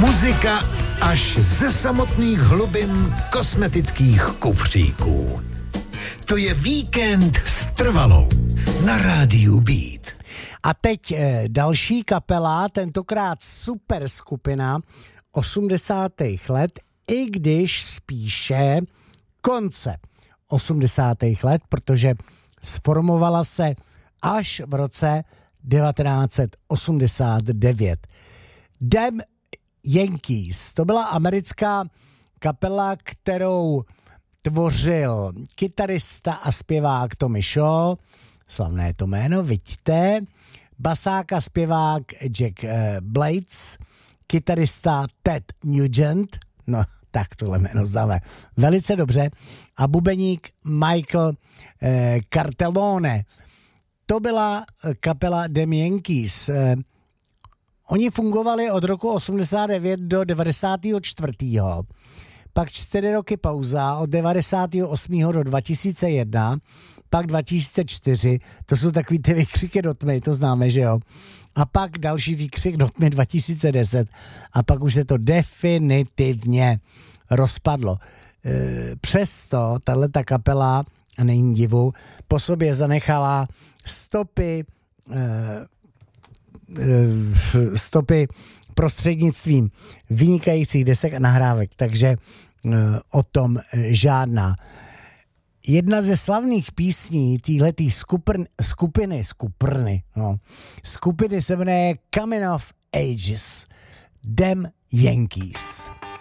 Muzika až ze samotných hlubin kosmetických kufříků. To je Víkend s Trvalou na rádiu Beat. A teď další kapela, tentokrát super skupina 80. let, i když spíše konce 80. let, protože sformovala se až v roce 1989. Damn Yankees, to byla americká kapela, kterou tvořil kytarista a zpěvák Tommy Shaw, slavné to jméno, vidíte, basák a zpěvák Jack Blades, kytarista Ted Nugent, no tak tohle jméno známe velice dobře, a bubeník Michael Cartellone. To byla kapela Damn Yankees. Oni fungovali od roku 89 do 94. Pak 4 roky pauza od 98. do 2001, pak 2004, to jsou takový ty výkřiky do tmy, to známe, že jo? A pak další výkřik do tmy 2010 a pak už se to definitivně rozpadlo. Přesto tahleta kapela, a není divu, po sobě zanechala stopy prostřednictvím vynikajících desek a nahrávek, takže o tom žádná. Jedna ze slavných písní téhletý skupiny se jmenuje Coming of Ages, Damn Yankees.